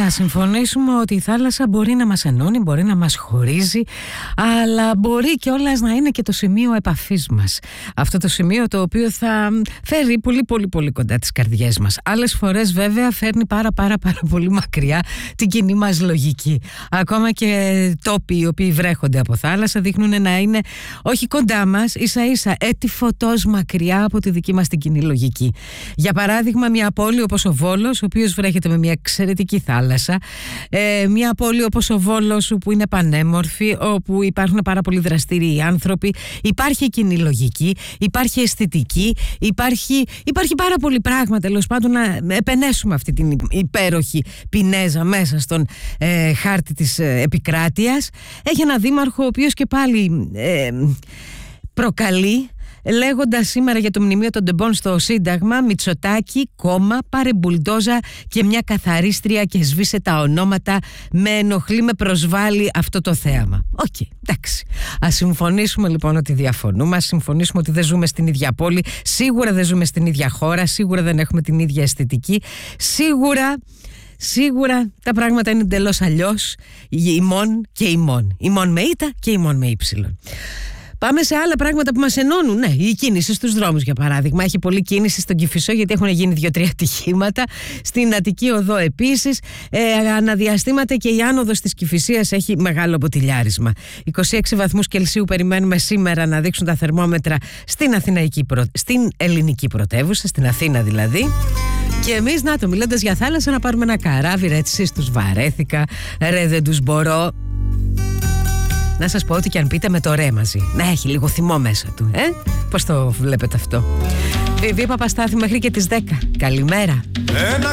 Να συμφωνήσουμε ότι η θάλασσα μπορεί να μας ενώνει, μπορεί να μας χωρίζει, αλλά μπορεί κιόλας να είναι και το σημείο επαφής μας. Αυτό το σημείο το οποίο θα φέρει πολύ κοντά τις καρδιές μας. Άλλες φορές βέβαια φέρνει πάρα πολύ μακριά την κοινή μας λογική. Ακόμα και τόποι οι οποίοι βρέχονται από θάλασσα δείχνουν να είναι όχι κοντά μας, ίσα-ίσα έτη φωτός μακριά από τη δική μας την κοινή λογική. Για παράδειγμα, μια πόλη όπως ο Βόλος, ο οποίος βρέχεται με μια εξαιρετική θάλασσα, μια πόλη όπως ο Βόλος που είναι πανέμορφη, όπου υπάρχουν πάρα πολύ δραστήριοι άνθρωποι, υπάρχει κοινή λογική, υπάρχει αισθητική, υπάρχει πάρα πολύ πράγμα τέλος πάντων να επενέσουμε αυτή την υπέροχη Πινέζα μέσα στον χάρτη της επικράτειας. Έχει ένα δήμαρχο ο οποίος και πάλι προκαλεί, λέγοντας σήμερα για το μνημείο των Ντεμπών στο Σύνταγμα: Μητσοτάκη, κόμμα, πάρε μπουλντόζα και μια καθαρίστρια και σβήσε τα ονόματα. Με ενοχλεί, με προσβάλλει αυτό το θέαμα. Οκ, εντάξει. Ας συμφωνήσουμε λοιπόν ότι διαφωνούμε, ας συμφωνήσουμε ότι δεν ζούμε στην ίδια πόλη, σίγουρα δεν ζούμε στην ίδια χώρα, σίγουρα δεν έχουμε την ίδια αισθητική, σίγουρα τα πράγματα είναι εντελώς αλλιώς, ημών και ημών. Ημών με ήτα και ημών με ύψιλον. Πάμε σε άλλα πράγματα που μας ενώνουν. Ναι, η κίνηση στους δρόμους για παράδειγμα. Έχει πολλή κίνηση στον Κηφισό γιατί έχουν γίνει 2-3 ατυχήματα. Στην Αττική Οδό επίσης. Αναδιαστήματα και η άνοδος της Κηφισίας έχει μεγάλο ποτηλιάρισμα. 26 βαθμούς Κελσίου περιμένουμε σήμερα να δείξουν τα θερμόμετρα στην ελληνική πρωτεύουσα, στην Αθήνα δηλαδή. Και εμείς, να το μιλώντας για θάλασσα, να πάρουμε ένα καράβι. Ρε, εσείς τους βαρέθηκα. Ρε, δεν τους μπορώ. Να σας πω ότι και αν πείτε με το ρε μαζί, να έχει λίγο θυμό μέσα του. Πώς το βλέπετε αυτό? Βιβί Παπαστάθη μέχρι και τις 10. Καλημέρα.